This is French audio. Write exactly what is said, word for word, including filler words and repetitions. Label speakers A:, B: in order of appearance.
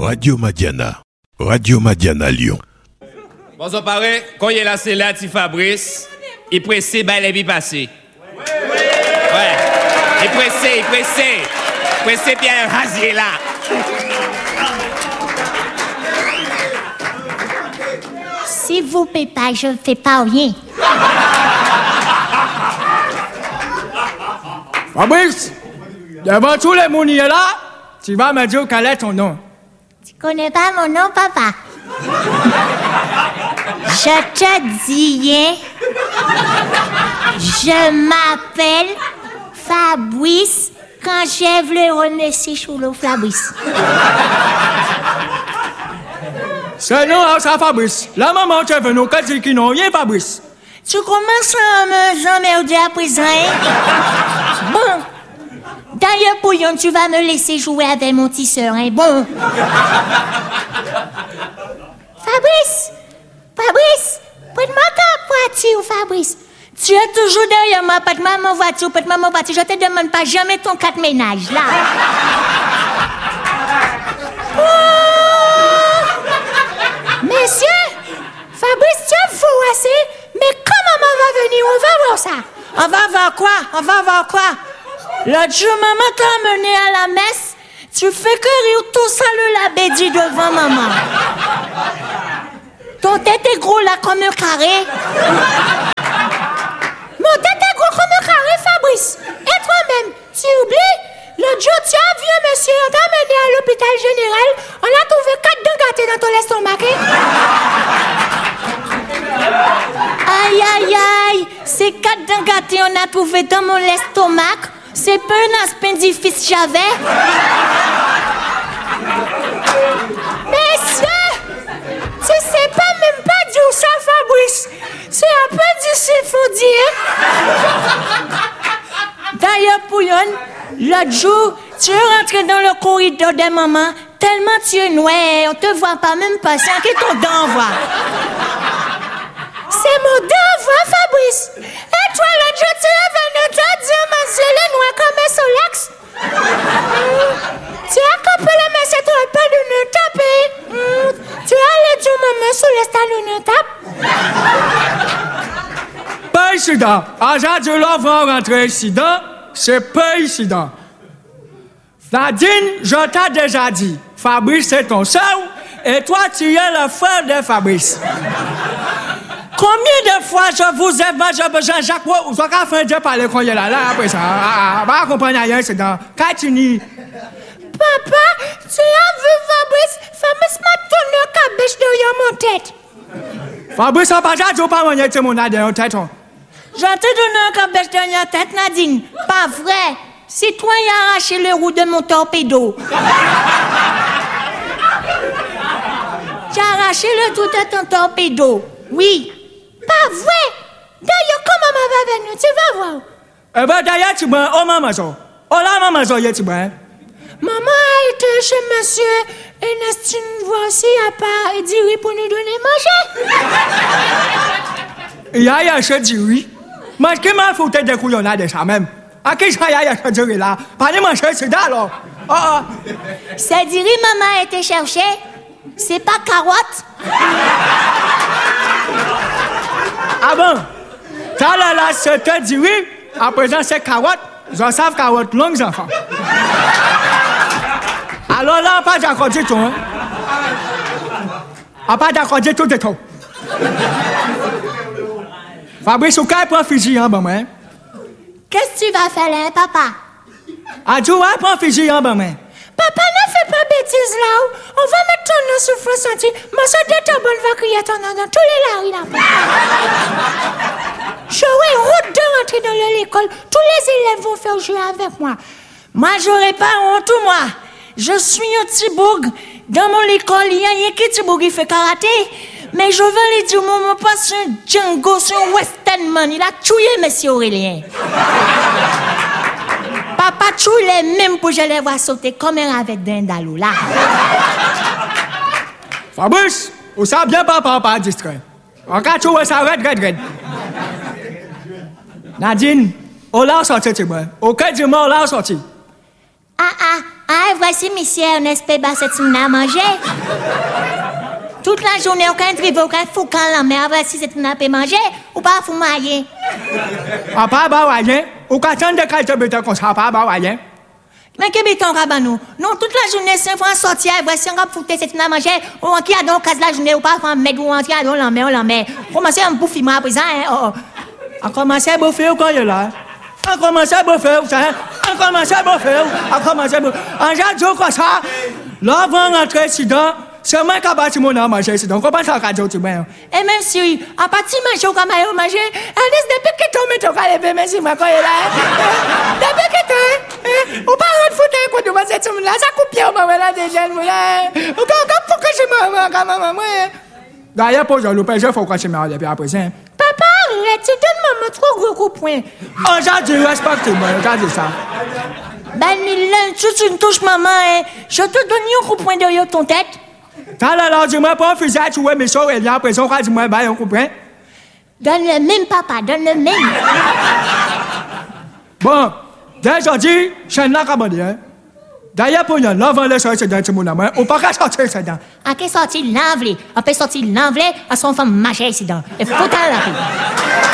A: Radio Madiana. Radio Madiana Lyon.
B: Bon, ça paraît, quand il est là, c'est là, Fabrice, il est pressé, bah, il est passé. Ouais. Il est pressé, il est pressé. Pressé, bien rasé là.
C: Si vous ne payez pas, je ne fais pas rien.
D: Fabrice, devant tous les mounis là, tu vas me dire quel est ton nom.
C: Tu connais pas mon nom, papa? Je te dis, hein? Je m'appelle Fabrice quand j'ai voulu renaître sur le Fabrice.
D: C'est non, ça Fabrice. La maman tu es venu, qu'elle dit qu'il n'a rien, Fabrice.
C: Tu commences à me emmerder à présent, hein? Bon. D'ailleurs, Pouillon, tu vas me laisser jouer avec mon tisseur, hein? Bon. Fabrice! Fabrice! Prête-moi ta voiture, Fabrice. Tu es toujours derrière moi, prête-moi ma voiture, prête-moi ma voiture. Je te demande pas jamais ton quatre ménages, là. Oh! Messieurs, Fabrice, tu es fou assez, mais quand maman va venir, on va voir ça. On va voir quoi? On va voir quoi? L'autre jour, maman t'a amené à la messe, tu fais que rire tout ça le labé dit devant maman. Ton tête est gros là comme un carré. Mon tête est gros comme un carré, Fabrice. Et toi-même, tu oublies? L'autre jour, tu as vu un monsieur, on t'a amené à l'hôpital général, on a trouvé quatre dents gâtées dans ton estomac. Aïe, aïe, aïe, ces quatre dents gâtées, on a trouvé dans mon estomac. C'est pas un appendicitis j'avais. Messieurs, tu sais pas même pas dire ça, Fabrice. C'est appendicitis, faut dire. D'ailleurs, Pouillon, l'autre jour, tu es rentré dans le corridor des mamans, tellement tu es noir, on te voit pas même passer, qui ton dent voit. C'est mon dent voix, Fabrice. Et toi, l'autre jour, tu es venu te dire, monsieur, le noir comme un solex. Mmh. Tu as coupé le monsieur, tu n'as pas de nous taper. Mmh. Tu as allé dire, maman, Soleste, à nous tape.
D: Pas incident. Agent de l'enfant rentrer incident, c'est pas incident. Nadine, je t'ai déjà dit, Fabrice, c'est ton seul, et toi, tu es le frère de Fabrice. Combien de fois je vous ai dit, Jean-Jacques, vous avez fait de parler quand il est là, là, après ça. Ah, va comprendre rien, c'est dans. Continue.
C: Papa, tu as vu Fabrice? Fabrice m'a tourné le cabbage derrière mon tête.
D: Fabrice, on pas déjà pas mon tête, mon derrière tête.
C: Je t'ai donné un cabbage derrière la tête, Nadine. Pas vrai. C'est toi qui as arraché le roue de mon torpedo. Tu as arraché le roue de ton torpedo. Oui. Pas vrai. D'ailleurs, quand maman va venir, tu vas voir.
D: Eh ben, d'ailleurs, tu vas, oh maman, ça. Oh là, maman, ça, tu vas.
C: Maman a été chez monsieur Ernestine, voici à part, et dit oui pour nous donner manger.
D: Il y a acheté du riz. Mais qui m'a foutu des couillons de ça même? À qui ça y a acheté du riz là? Pas de manger, c'est là, alors. Oh, oh.
C: C'est du riz, maman a été chercher. C'est pas carotte.
D: Ah bon? Ça là, là, c'était du riz. À présent, c'est carotte. J'en savent carotte longues, enfants. Alors là, pas d'accord du tout, hein? Ah, pas d'accord du tout, du tout. Fabrice, au cas, prend fusil, hein, bon, hein?
C: Qu'est-ce que tu vas faire là, papa?
D: Ah, tu vas prendre fusil, hein, bon, hein?
C: Papa, ne fais pas bêtise là. On va mettre ton nom sur France entier. Ma soeur de ta bonne va crier ton nom dans tous les laris là. J'aurai route de rentrer dans l'école. Tous les élèves vont faire jouer avec moi. Moi, j'aurai pas honte, moi. Je suis un petit bourg. Dans mon école, il y a un petit bourg qui fait karaté. Mais je veux lui dire, mon papa, c'est un Django, c'est un Western man. Il a tué M. Aurélien. Papa tue les mêmes pour que je les vois sauter comme un avec d'un dalou là.
D: Fabrice, vous savez bien papa pas distrait. En cas tu vois ça red red red. Nadine, on l'a sorti tu vois. Aucun du mort l'a sorti.
C: Ah ah, ah voici monsieur Ernest P. Bassett à manger. Toute la journée, aucun trivet, aucun foucan la mer, voici c'est une à manger, ou pas fou moyen.
D: Ah, pas bawayen, ou qu'à tant de qualité béton qu'on sera pas bawayen.
C: Mais que béton rabanou? Non, toute la journée, c'est un fois sortir, voici on va foutre cette une à manger, ou on qui a donc casse la journée, ou pas faire mettre, ou on qui a donc la mer, la mer. Commencez à me bouffer, moi, à présent, hein, oh, oh.
D: On commence à bouffer ou quand il est là? On commence à bouffer, vous savez? On commence à bouffer, on commence à bouffer. En genre, comme ça, là, on rentrer ici dedans. C'est moi qui a bâti mon âme à manger, c'est donc comment ça va dire tu bien?
C: Et même si, à partir de manger, comme à manger, Ernest, depuis que tu mets ton calé, mais si moi, quand il est là, depuis que tu, ou pas rendre foutre, quand tu vas cette semaine là, ça coupe bien, maman, là, déjà, là, ou quand, pour que je me, quand maman, moi.
D: D'ailleurs, pour Jean-Loup, je faut que je me rende bien après ça.
C: Papa, arrête, tu donnes maman trop gros coup de poing.
D: Oh, j'ai dit, respecte-moi, j'ai dit ça.
C: Ben, Milan, tu, tu me touches, maman, hein. Je te donne un coup de poing derrière ton tête.
D: T'as l'air de moi pas fusil, tu vois, mes soeurs, et bien après, on va dire, moi, bah, on comprend.
C: Donne le même, papa, donne le même.
D: Bon, déjà dit, je n'ai pas de hein. D'ailleurs, pour nous, l'envers les soeurs, c'est dans ce monde, on peut pas sortir ça dedans.
C: À qui sortir l'envers? On peut sortir l'envers à son femme majeure ici dedans. Et faut t'en la